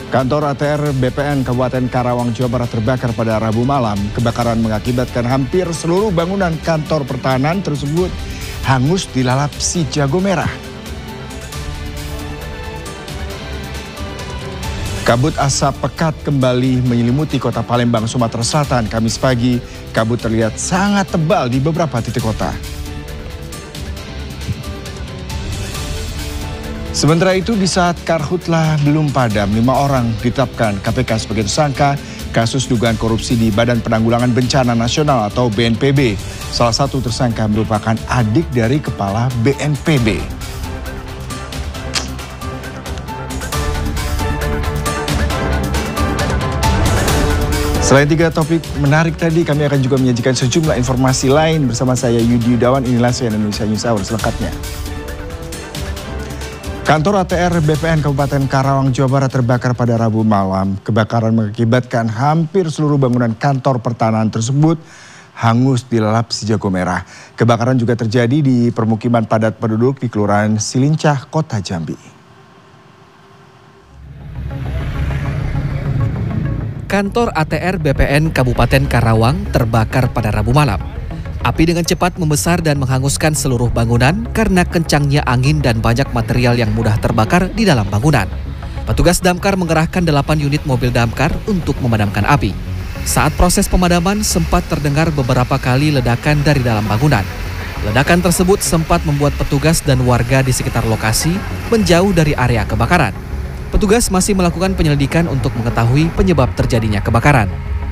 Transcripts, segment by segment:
Kantor ATR BPN Kabupaten Karawang, Jawa Barat terbakar pada Rabu malam. Kebakaran mengakibatkan hampir seluruh bangunan kantor pertahanan tersebut hangus dilalap si jago merah. Kabut asap pekat kembali menyelimuti kota Palembang, Sumatera Selatan. Kamis pagi, kabut terlihat sangat tebal di beberapa titik kota. Sementara itu di saat karhutlah belum padam, 5 orang ditetapkan KPK sebagai tersangka kasus dugaan korupsi di Badan Penanggulangan Bencana Nasional atau BNPB. Salah satu tersangka merupakan adik dari kepala BNPB. Selain 3 topik menarik tadi, kami akan juga menyajikan sejumlah informasi lain bersama saya Yudi Yudawan. Inilah CNN Indonesia News Hour selengkapnya. Kantor ATR BPN Kabupaten Karawang, Jawa Barat terbakar pada Rabu malam. Kebakaran mengakibatkan hampir seluruh bangunan kantor pertahanan tersebut hangus dilalap si jago merah. Kebakaran juga terjadi di permukiman padat penduduk di Kelurahan Silincah, Kota Jambi. Kantor ATR BPN Kabupaten Karawang terbakar pada Rabu malam. Api dengan cepat membesar dan menghanguskan seluruh bangunan karena kencangnya angin dan banyak material yang mudah terbakar di dalam bangunan. Petugas damkar mengerahkan 8 unit mobil damkar untuk memadamkan api. Saat proses pemadaman sempat terdengar beberapa kali ledakan dari dalam bangunan. Ledakan tersebut sempat membuat petugas dan warga di sekitar lokasi menjauh dari area kebakaran. Petugas masih melakukan penyelidikan untuk mengetahui penyebab terjadinya kebakaran.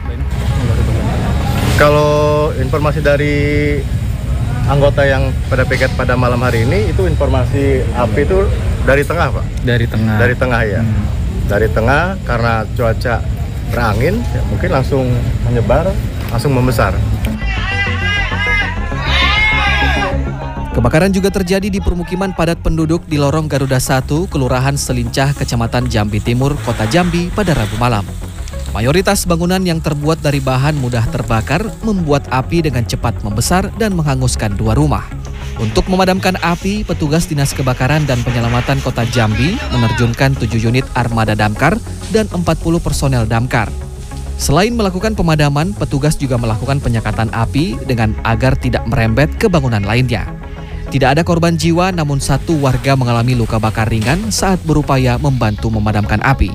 Kalau informasi dari anggota yang pada piket pada malam hari ini, itu informasi api itu dari tengah, Pak? Dari tengah. Dari tengah ya. Dari tengah karena cuaca berangin, ya mungkin langsung menyebar, langsung membesar. Kebakaran juga terjadi di permukiman padat penduduk di lorong Garuda 1, Kelurahan Selincah, Kecamatan Jambi Timur, Kota Jambi pada Rabu malam. Mayoritas bangunan yang terbuat dari bahan mudah terbakar membuat api dengan cepat membesar dan menghanguskan 2 rumah. Untuk memadamkan api, petugas Dinas Kebakaran dan Penyelamatan Kota Jambi menerjunkan 7 unit armada damkar dan 40 personel damkar. Selain melakukan pemadaman, petugas juga melakukan penyekatan api dengan agar tidak merembet ke bangunan lainnya. Tidak ada korban jiwa, namun 1 warga mengalami luka bakar ringan saat berupaya membantu memadamkan api.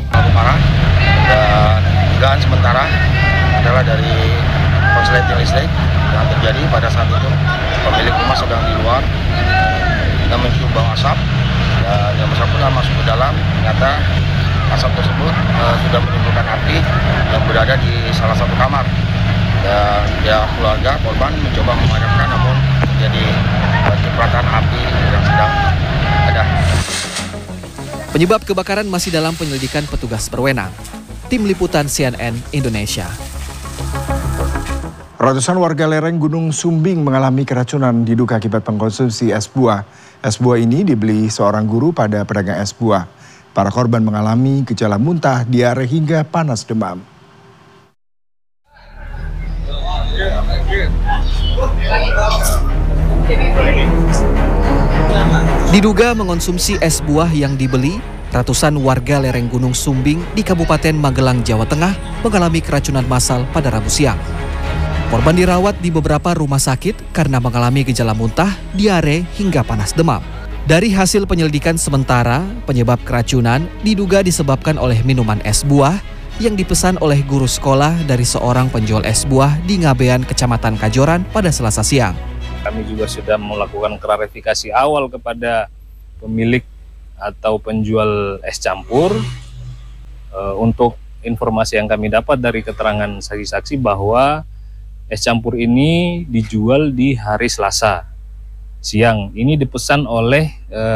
Dan dugaan sementara adalah dari korsleting listrik yang terjadi pada saat itu. Pemilik rumah sedang di luar dan mencium bau asap, dan yang bersangkutan masuk ke dalam. Ternyata asap tersebut sudah menimbulkan api yang berada di salah satu kamar, dan pihak keluarga korban mencoba memadamkan, namun terjadi cipratan api yang sedang ada. Penyebab kebakaran masih dalam penyelidikan petugas berwenang. Tim Liputan CNN Indonesia. Ratusan warga lereng Gunung Sumbing mengalami keracunan diduga akibat pengkonsumsi es buah. Es buah ini dibeli seorang guru pada pedagang es buah. Para korban mengalami gejala muntah, diare hingga panas demam. Diduga mengonsumsi es buah yang dibeli, ratusan warga lereng Gunung Sumbing di Kabupaten Magelang, Jawa Tengah mengalami keracunan massal pada Rabu siang. Korban dirawat di beberapa rumah sakit karena mengalami gejala muntah, diare hingga panas demam. Dari hasil penyelidikan sementara, penyebab keracunan diduga disebabkan oleh minuman es buah yang dipesan oleh guru sekolah dari seorang penjual es buah di Ngabean, Kecamatan Kajoran pada Selasa siang. Kami juga sudah melakukan klarifikasi awal kepada pemilik atau penjual es campur. Untuk informasi yang kami dapat dari keterangan saksi-saksi bahwa es campur ini dijual di hari Selasa siang. Ini dipesan oleh